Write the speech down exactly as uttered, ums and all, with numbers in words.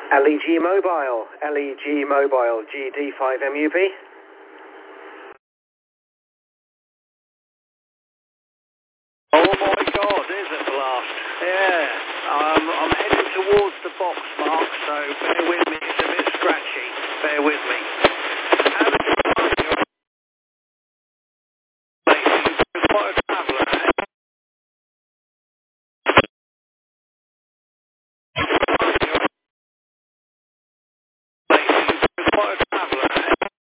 L E G Mobile, L E G Mobile, G D five M U P. Oh my God, there's a blast. Yeah, um, I'm heading towards the box mark, so bear with me, it's a bit scratchy. Bear with me.